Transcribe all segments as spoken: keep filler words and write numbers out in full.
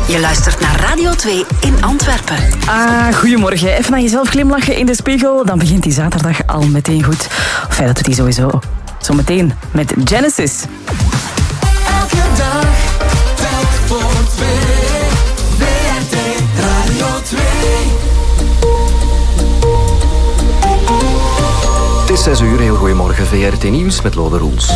Je luistert naar Radio twee in Antwerpen. Ah, goedemorgen. Even naar jezelf glimlachen in de spiegel. Dan begint die zaterdag al meteen goed. Of ja, dat doet hij sowieso. Zometeen met Genesis. Elke dag, telk voor twee. V R T Radio twee. Het is zes uur, heel goedemorgen. V R T Nieuws met Lode Roels.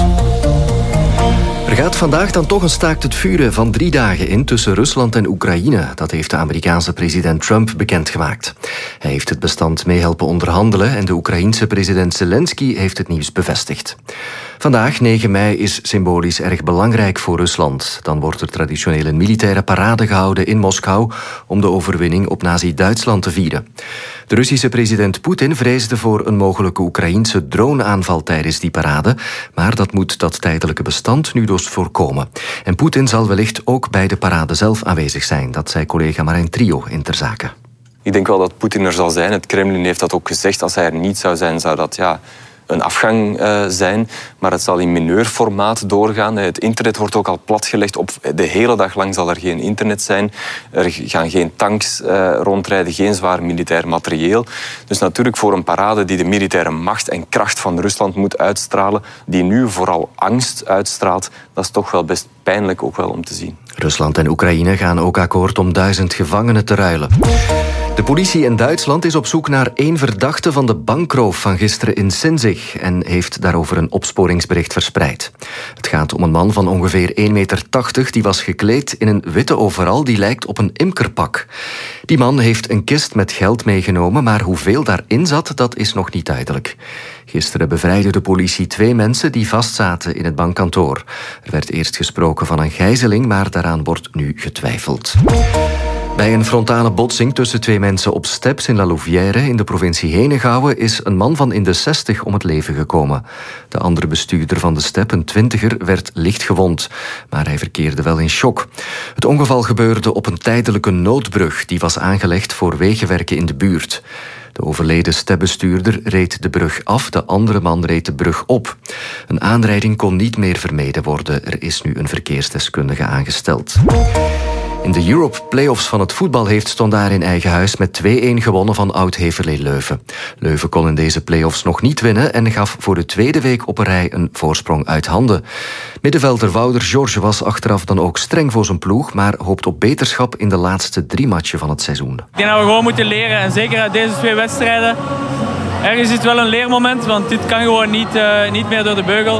Er gaat vandaag dan toch een staakt het vuren van drie dagen in tussen Rusland en Oekraïne. Dat heeft de Amerikaanse president Trump bekendgemaakt. Hij heeft het bestand mee helpen onderhandelen en de Oekraïense president Zelensky heeft het nieuws bevestigd. Vandaag, negen mei, is symbolisch erg belangrijk voor Rusland. Dan wordt er traditioneel een militaire parade gehouden in Moskou om de overwinning op Nazi-Duitsland te vieren. De Russische president Poetin vreesde voor een mogelijke Oekraïense droneaanval tijdens die parade, maar dat moet dat tijdelijke bestand nu dus voorkomen. En Poetin zal wellicht ook bij de parade zelf aanwezig zijn, dat zei collega Marijn Trio in Ter Zake. Ik denk wel dat Poetin er zal zijn. Het Kremlin heeft dat ook gezegd. Als hij er niet zou zijn, zou dat ja, een afgang uh, zijn. Maar het zal in mineurformaat doorgaan. Het internet wordt ook al platgelegd. Op de hele dag lang zal er geen internet zijn. Er gaan geen tanks uh, rondrijden, geen zwaar militair materieel. Dus natuurlijk voor een parade die de militaire macht en kracht van Rusland moet uitstralen, die nu vooral angst uitstraalt, dat is toch wel best pijnlijk ook wel om te zien. Rusland en Oekraïne gaan ook akkoord om duizend gevangenen te ruilen. De politie in Duitsland is op zoek naar één verdachte van de bankroof van gisteren in Sinzig en heeft daarover een opsporingsbericht verspreid. Het gaat om een man van ongeveer één meter tachtig die was gekleed in een witte overal die lijkt op een imkerpak. Die man heeft een kist met geld meegenomen, maar hoeveel daarin zat, dat is nog niet duidelijk. Gisteren bevrijdde de politie twee mensen die vastzaten in het bankkantoor. Er werd eerst gesproken van een gijzeling, maar daaraan wordt nu getwijfeld. Bij een frontale botsing tussen twee mensen op Steps in La Louvière in de provincie Henegouwen is een man van in de zestig om het leven gekomen. De andere bestuurder van de Step, een twintiger, werd licht gewond, maar hij verkeerde wel in shock. Het ongeval gebeurde op een tijdelijke noodbrug die was aangelegd voor wegenwerken in de buurt. De overleden stepbestuurder reed de brug af, de andere man reed de brug op. Een aanrijding kon niet meer vermeden worden. Er is nu een verkeersdeskundige aangesteld. In de Europe Playoffs van het voetbal heeft Standaard in eigen huis met twee-een gewonnen van Oud-Heverlee Leuven. Leuven kon in deze playoffs nog niet winnen en gaf voor de tweede week op een rij een voorsprong uit handen. Middenvelder Wouter George was achteraf dan ook streng voor zijn ploeg, maar hoopt op beterschap in de laatste drie matchen van het seizoen. Ik denk dat we gewoon moeten leren en zeker uit deze twee wedstrijden. Ergens is het wel een leermoment, want dit kan gewoon niet, uh, niet meer door de beugel.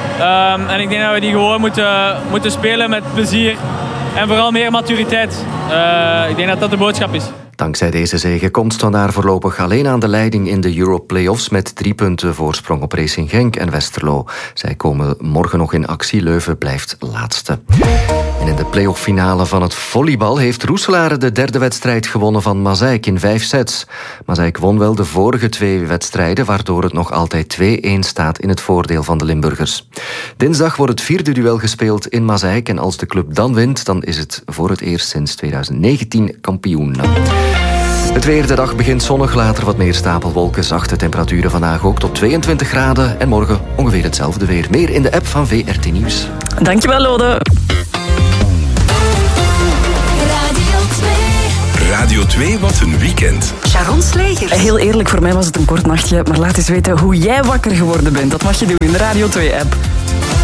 Um, en ik denk dat we die gewoon moeten, moeten spelen met plezier. En vooral meer maturiteit. Uh, ik denk dat dat de boodschap is. Dankzij deze zege komt Standaard voorlopig alleen aan de leiding in de Europe Playoffs met drie punten voorsprong op Racing Genk en Westerlo. Zij komen morgen nog in actie. Leuven blijft laatste. En in de playoff-finale van het volleybal heeft Roeselare de derde wedstrijd gewonnen van Mazeik in vijf sets. Mazeik won wel de vorige twee wedstrijden, waardoor het nog altijd twee-een staat in het voordeel van de Limburgers. Dinsdag wordt het vierde duel gespeeld in Mazeik en als de club dan wint, dan is het voor het eerst sinds twintig negentien kampioen. Het weer, de dag begint zonnig, later wat meer stapelwolken. Zachte temperaturen vandaag ook tot tweeëntwintig graden. En morgen ongeveer hetzelfde weer. Meer in de app van V R T Nieuws. Dankjewel, Lode. Radio twee, wat een weekend. Sharon Slegers. Heel eerlijk, voor mij was het een kort nachtje. Maar laat eens weten hoe jij wakker geworden bent. Dat mag je doen in de Radio twee app.